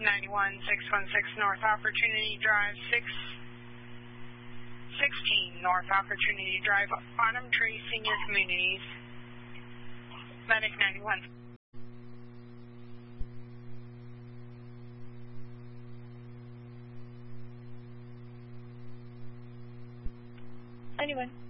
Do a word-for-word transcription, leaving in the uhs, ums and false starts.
ninety-one, six one six North Opportunity Drive, six sixteen North Opportunity Drive, Autumn Tree Senior Communities. Medic ninety-one. Anyone.